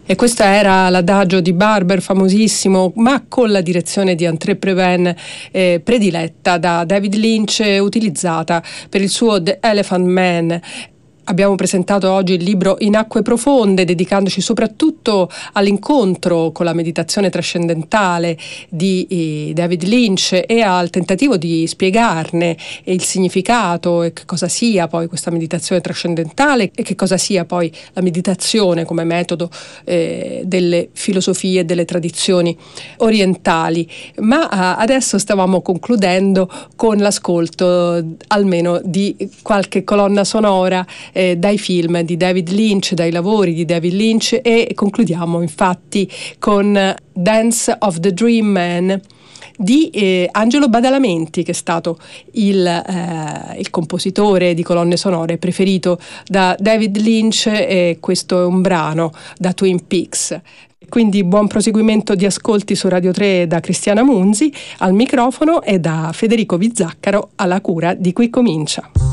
E questa era l'adagio di Barber, famosissimo, ma con la direzione di André Previn, prediletta da David Lynch, utilizzata per il suo The Elephant Man. Abbiamo presentato oggi il libro In acque profonde, dedicandoci soprattutto all'incontro con la meditazione trascendentale di David Lynch e al tentativo di spiegarne il significato e che cosa sia poi questa meditazione trascendentale e che cosa sia poi la meditazione come metodo delle filosofie e delle tradizioni orientali. Ma adesso stavamo concludendo con l'ascolto almeno di qualche colonna sonora dai film di David Lynch, dai lavori di David Lynch, e concludiamo infatti con Dance of the Dream Man di Angelo Badalamenti, che è stato il compositore di colonne sonore preferito da David Lynch, e questo è un brano da Twin Peaks. Quindi buon proseguimento di ascolti su Radio 3 da Cristiana Munzi al microfono e da Federico Vizzaccaro alla cura di Qui Comincia.